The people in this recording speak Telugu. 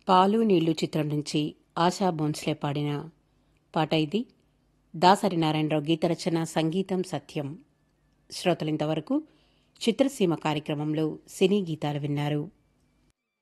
పాలు నీళ్లు చిత్రం నుంచి ఆశా భోన్స్లే పాడిన పాట ఇది. దాసరి నారాయణరావు గీత రచన, సంగీతం సత్యం. శ్రోతలింతవరకు చిత్రసీమ కార్యక్రమంలో సినీ గీతాలు విన్నారు.